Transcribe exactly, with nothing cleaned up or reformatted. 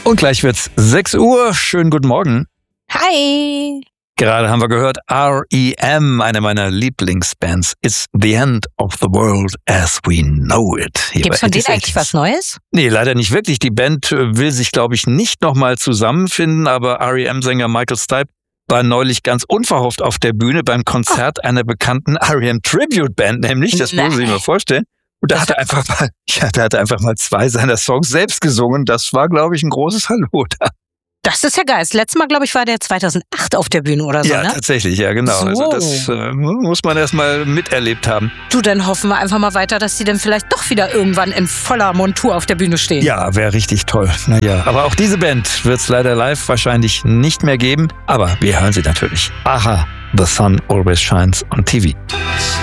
Und gleich wird's sechs Uhr. Schönen guten Morgen. Hi. Gerade haben wir gehört R E M, eine meiner Lieblingsbands. It's the end of the world as we know it. Gibt's von denen eigentlich was Neues? Nee, leider nicht wirklich. Die Band will sich, glaube ich, nicht nochmal zusammenfinden, aber R E M-Sänger Michael Stipe war neulich ganz unverhofft auf der Bühne beim Konzert oh. einer bekannten R E M-Tribute-Band, nämlich, das muss ich mir vorstellen. Und da hat er einfach mal, ja, da hat er einfach mal zwei seiner Songs selbst gesungen. Das war, glaube ich, ein großes Hallo da. Das ist ja geil. Das letzte Mal, glaube ich, war der zweitausendacht auf der Bühne oder so, ja, ne? Ja, tatsächlich, ja, genau. So. Also das äh, muss man erst mal miterlebt haben. Du, dann hoffen wir einfach mal weiter, dass die dann vielleicht doch wieder irgendwann in voller Montur auf der Bühne stehen. Ja, wäre richtig toll. Naja, aber auch diese Band wird es leider live wahrscheinlich nicht mehr geben. Aber wir hören sie natürlich. Aha, The Sun Always Shines on T V.